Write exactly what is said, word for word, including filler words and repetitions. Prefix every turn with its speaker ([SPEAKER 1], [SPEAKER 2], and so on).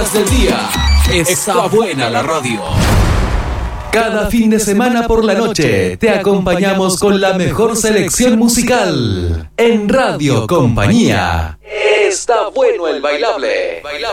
[SPEAKER 1] horas del día. Está buena la radio. Cada fin de semana por la noche te acompañamos con la mejor selección musical en Radio Compañía. Está bueno el bailable.